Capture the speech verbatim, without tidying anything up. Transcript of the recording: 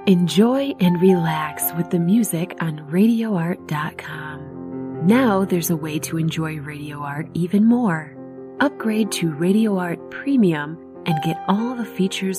Enjoy and relax with the music on radio art dot com. Now there's a way to enjoy Radio Art even more. Upgrade to Radio Art Premium and get all the features